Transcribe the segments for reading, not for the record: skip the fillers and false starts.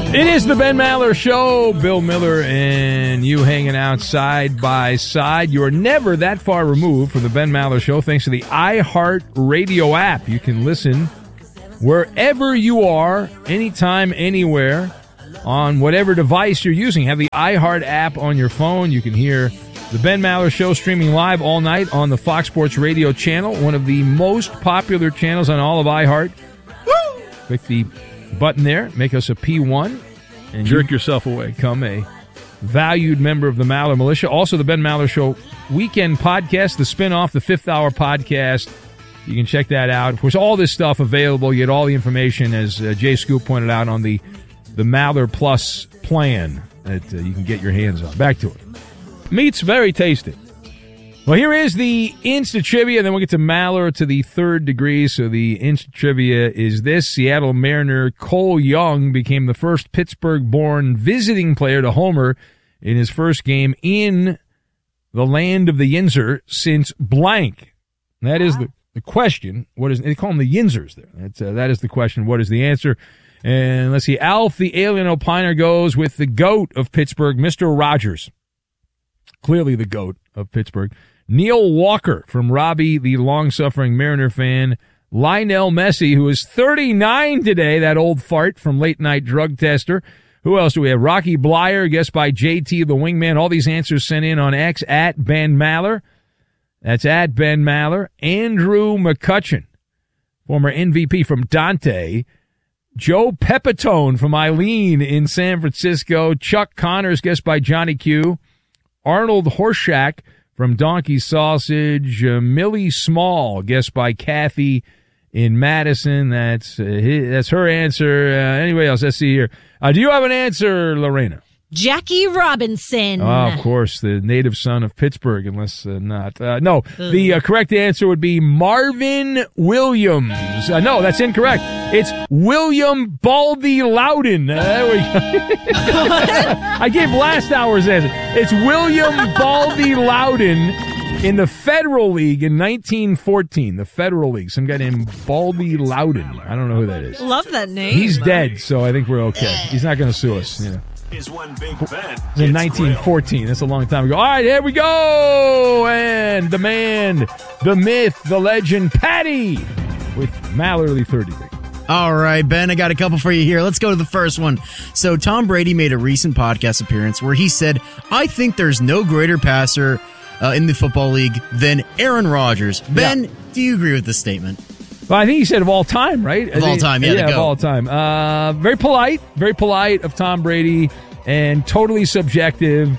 It is the Ben Maller Show. Bill Miller and you hanging out side by side. You're never that far removed from the Ben Maller Show thanks to the iHeart Radio app. You can listen wherever you are, anytime, anywhere, on whatever device you're using. Have the iHeart app on your phone. You can hear the Ben Maller Show streaming live all night on the Fox Sports Radio channel, one of the most popular channels on all of iHeart. Woo! Click the button there, make us a P1, and jerk yourself away. Become a valued member of the Maller Militia. Also, the Ben Maller Show weekend podcast, the spinoff, the Fifth Hour podcast. You can check that out. Of course, all this stuff available. You get all the information, as Jay Scoop pointed out, on the Maller Plus plan that you can get your hands on. Back to it. Meat's very tasty. Well, here is the Insta Trivia, then we'll get to Maller to the third degree. So the Insta Trivia is this. Seattle Mariner Cole Young became the first Pittsburgh-born visiting player to homer in his first game in the land of the Yinzer since blank. And that is the question. What is they call them the Yinzers there. That is the question. What is the answer? And let's see. Alf the Alien Opiner goes with the GOAT of Pittsburgh, Mr. Rogers. Clearly the GOAT of Pittsburgh. Neil Walker from Robbie, the long-suffering Mariner fan. Lionel Messi, who is 39 today, that old fart from Late Night Drug Tester. Who else do we have? Rocky Blyer, guessed by JT, the wingman. All these answers sent in on X, at Ben Maller. That's at Ben Maller. Andrew McCutcheon, former MVP from Dante. Joe Pepitone from Eileen in San Francisco. Chuck Connors, guessed by Johnny Q. Arnold Horshack from Donkey Sausage. Millie Small, guessed by Kathy in Madison. That's her answer. Anybody else? Let's see here. Do you have an answer, Lorena? Jackie Robinson. Oh, of course, the native son of Pittsburgh, unless not. No, the correct answer would be Marvin Williams. No, that's incorrect. It's William Baldy Loudon. There we go. I gave last hour's answer. It's William Baldy Loudon in the Federal League in 1914. The Federal League. Some guy named Baldy Loudon. I don't know who that is. Love that name. He's dead, so I think we're okay. He's not going to sue us. Yeah. Is one big bet. In 1914. That's a long time ago. All right, here we go. And the man, the myth, the legend, Patty, with Mallerly 30. All right, Ben, I got a couple for you here. Let's go to the first one. So Tom Brady made a recent podcast appearance where he said, I think there's no greater passer in the football league than Aaron Rodgers. Ben, do you agree with this statement? Well, I think he said of all time, right? Of all time, yeah. Of all time. Very polite of Tom Brady, and totally subjective,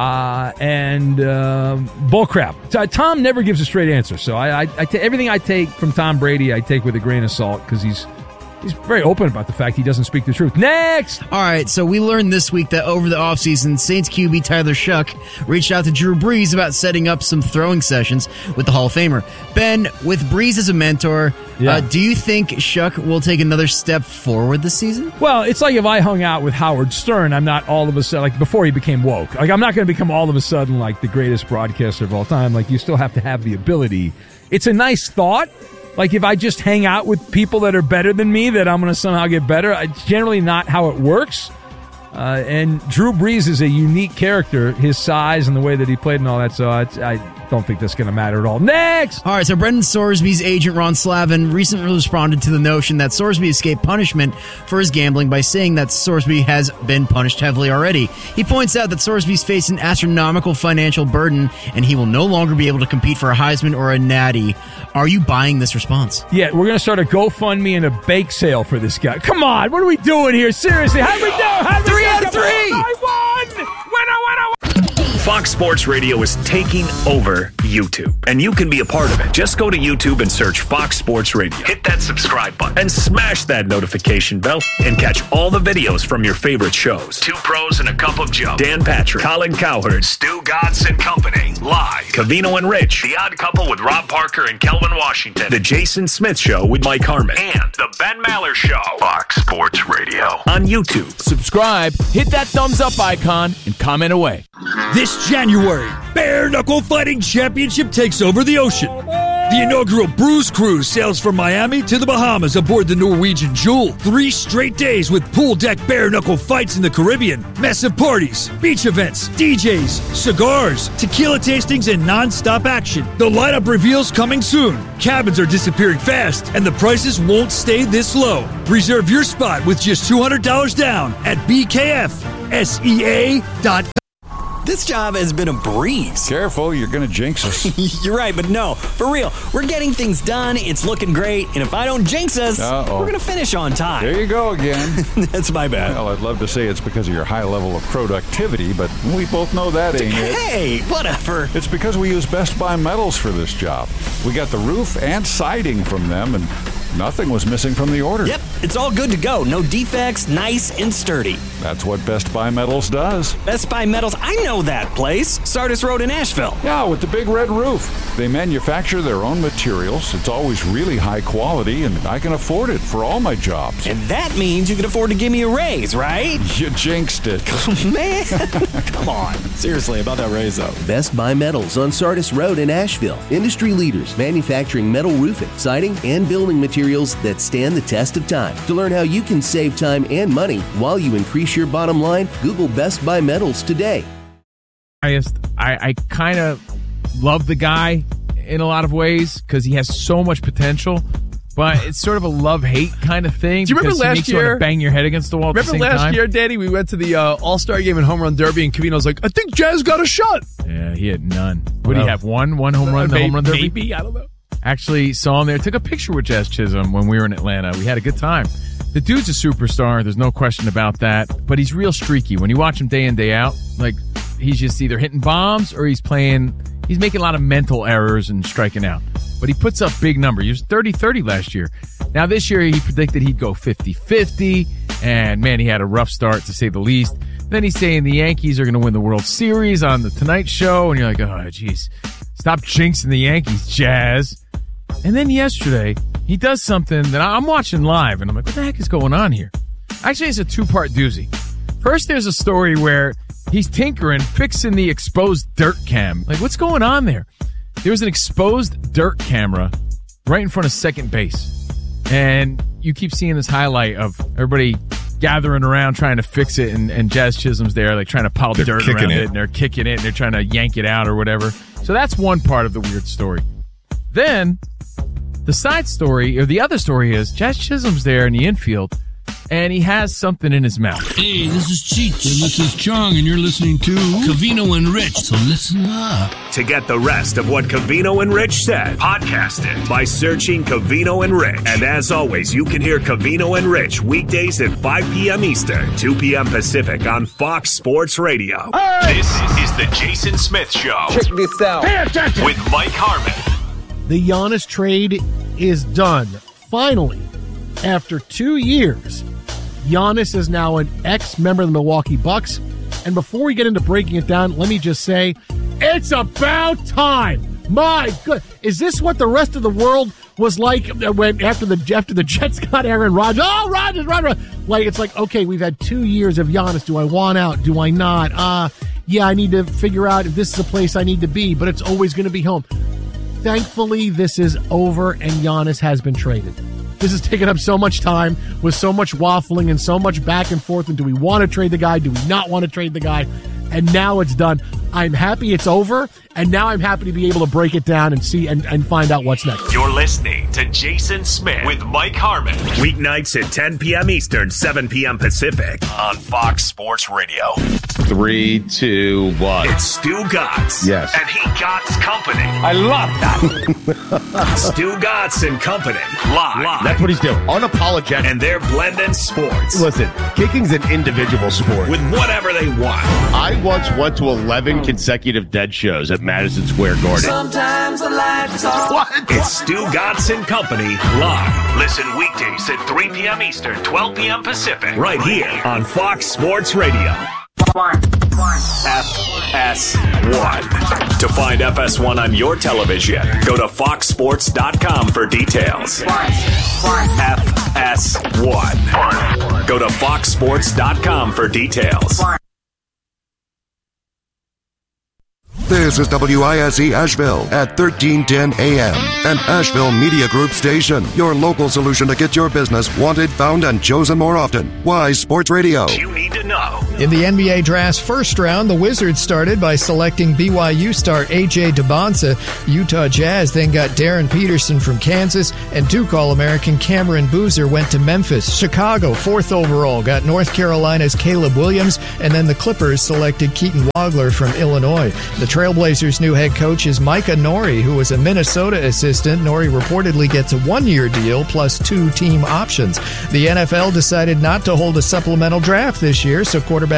and bullcrap. Tom never gives a straight answer, so everything I take from Tom Brady, I take with a grain of salt, because he's very open about the fact he doesn't speak the truth. Next! All right, so we learned this week that over the offseason, Saints QB Tyler Shuck reached out to Drew Brees about setting up some throwing sessions with the Hall of Famer. Ben, with Brees as a mentor, do you think Shuck will take another step forward this season? Well, it's like if I hung out with Howard Stern, I'm not all of a sudden, like before he became woke. Like, I'm not going to become all of a sudden like the greatest broadcaster of all time. Like, you still have to have the ability. It's a nice thought. Like, if I just hang out with people that are better than me, that I'm going to somehow get better. It's generally not how it works. And Drew Brees is a unique character, his size and the way that he played and all that. So I don't think that's going to matter at all. Next! All right, so Brendan Sorsby's agent, Ron Slavin, recently responded to the notion that Sorsby escaped punishment for his gambling by saying that Sorsby has been punished heavily already. He points out that Sorsby's faced an astronomical financial burden, and he will no longer be able to compete for a Heisman or a Natty. Are you buying this response? Yeah, we're going to start a GoFundMe and a bake sale for this guy. Come on, what are we doing here? Seriously, how'd we do? 3 out of 3! I won! Winner! Fox Sports Radio is taking over YouTube, and you can be a part of it. Just go to YouTube and search Fox Sports Radio. Hit that subscribe button and smash that notification bell and catch all the videos from your favorite shows. Two Pros and a Cup of Joe, Dan Patrick, Colin Cowherd, Stu Godson and Company, live, Covino and Rich, The Odd Couple with Rob Parker and Kelvin Washington, The Jason Smith Show with Mike Harmon, and The Ben Maller Show. Fox Sports Radio on YouTube. Subscribe, hit that thumbs up icon, and comment away. This January, Bare Knuckle Fighting Championship takes over the ocean. The inaugural Bruise Cruise sails from Miami to the Bahamas aboard the Norwegian Jewel. 3 straight days with pool deck bare-knuckle fights in the Caribbean, massive parties, beach events, DJs, cigars, tequila tastings, and non-stop action. The lineup reveals coming soon. Cabins are disappearing fast, and the prices won't stay this low. Reserve your spot with just $200 down at BKFSEA.com. This job has been a breeze. Careful, you're going to jinx us. You're right, but no, for real. We're getting things done, it's looking great, and if I don't jinx us, we're going to finish on time. There you go again. That's my bad. Well, I'd love to say it's because of your high level of productivity, but we both know that ain't it. Hey, whatever. It's because we use Best Buy Metals for this job. We got the roof and siding from them, and nothing was missing from the order. Yep, it's all good to go. No defects, nice and sturdy. That's what Best Buy Metals does. Best Buy Metals, I know that place. Sardis Road in Asheville. Yeah, with the big red roof. They manufacture their own materials. It's always really high quality, and I can afford it for all my jobs. And that means you can afford to give me a raise, right? You jinxed it. Man, come on. Seriously, about that raise, though. Best Buy Metals on Sardis Road in Asheville. Industry leaders manufacturing metal roofing, siding, and building materials that stand the test of time. To learn how you can save time and money while you increase your bottom line, Google Best Buy Metals today. I kind of love the guy in a lot of ways because he has so much potential, but it's sort of a love-hate kind of thing. Do you remember last year? You want to bang your head against the wall at the same time. Remember last year, Danny, we went to the All-Star game in Home Run Derby, and Covino's like, I think Jazz got a shot. Yeah, he had none. What do you have, one home run in the Home Run Derby? Maybe, I don't know. Actually saw him there. Took a picture with Jazz Chisholm when we were in Atlanta. We had a good time. The dude's a superstar. There's no question about that. But he's real streaky. When you watch him day in, day out, like he's just either hitting bombs or he's making a lot of mental errors and striking out. But he puts up big numbers. He was 30-30 last year. Now this year he predicted he'd go 50-50. And man, he had a rough start to say the least. Then he's saying the Yankees are going to win the World Series on the Tonight Show. And you're like, oh, geez, stop jinxing the Yankees, Jazz. And then yesterday, he does something that I'm watching live, and I'm like, what the heck is going on here? Actually, it's a two-part doozy. First, there's a story where he's tinkering, fixing the exposed dirt cam. Like, what's going on there? There was an exposed dirt camera right in front of second base. And you keep seeing this highlight of everybody gathering around trying to fix it, and Jazz Chisholm's there, like trying to pile dirt around it, and they're kicking it, and they're trying to yank it out or whatever. So that's one part of the weird story. Then, the side story, or the other story is, Jazz Chisholm's there in the infield, and he has something in his mouth. Hey, this is Cheech, and this is Chong, and you're listening to Covino and Rich, so listen up. To get the rest of what Covino and Rich said, podcast it by searching Covino and Rich. And as always, you can hear Covino and Rich weekdays at 5 p.m. Eastern, 2 p.m. Pacific on Fox Sports Radio. Hey! This is the Jason Smith Show. Check this out. Pay attention. With Mike Harmon. The Giannis trade is done. Finally, after 2 years, Giannis is now an ex-member of the Milwaukee Bucks. And before we get into breaking it down, let me just say, it's about time. My good, is this what the rest of the world was like when after the Jets got Aaron Rodgers? Oh, Rodgers. Like, it's like, okay, we've had 2 years of Giannis. Do I want out? Do I not? Yeah, I need to figure out if this is a place I need to be, but it's always going to be home. Thankfully, this is over, and Giannis has been traded. This has taken up so much time with so much waffling and so much back and forth. And do we want to trade the guy? Do we not want to trade the guy? And now it's done. I'm happy it's over, and now I'm happy to be able to break it down and see and find out what's next. You're listening to Jason Smith with Mike Harmon. Weeknights at 10 p.m. Eastern, 7 p.m. Pacific on Fox Sports Radio. 3, 2, 1. It's Stu Gatz. Yes. And he Gatz Company. I love that. Stu Gatz and Company. Live. That's what he's doing. Unapologetic. And they're blending sports. Listen, kicking's an individual sport. With whatever they want. I once went to 11 consecutive Dead shows at Madison Square Garden. Sometimes the lights are... What? It's Stu Gatz and Company live. Listen weekdays at 3 p.m. Eastern, 12 p.m. Pacific. Right here on Fox Sports Radio. FS1. To find FS1 on your television, go to foxsports.com for details. FS1. Go to foxsports.com for details. This is WISE Asheville at 1310 AM, an Asheville Media Group station. Your local solution to get your business wanted, found, and chosen more often. Wise Sports Radio. You need to know. In the NBA Draft's first round, the Wizards started by selecting BYU star A.J. Debonsa. Utah Jazz then got Darren Peterson from Kansas, and Duke All-American Cameron Boozer went to Memphis. Chicago, 4th overall, got North Carolina's Caleb Williams, and then the Clippers selected Keaton Wagler from Illinois. The Trailblazers' new head coach is Micah Nori, who was a Minnesota assistant. Nori reportedly gets a 1-year deal plus 2 team options. The NFL decided not to hold a supplemental draft this year, so quarterback